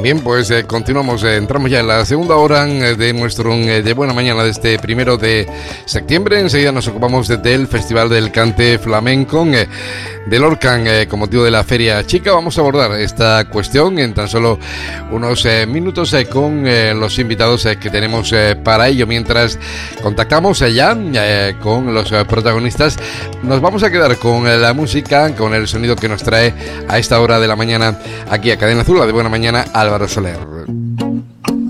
Bien, pues continuamos, entramos ya en la segunda hora de nuestro de Buena Mañana de este 1 de septiembre. Enseguida nos ocupamos del Festival del Cante Flamenco de Lorcan con motivo de la Feria Chica. Vamos a abordar esta cuestión en tan solo unos minutos con los invitados que tenemos para ello. Mientras contactamos ya con los protagonistas, nos vamos a quedar con la música, con el sonido que nos trae a esta hora de la mañana aquí a Cadena Azul, la de Buena Mañana, Álvaro Soler.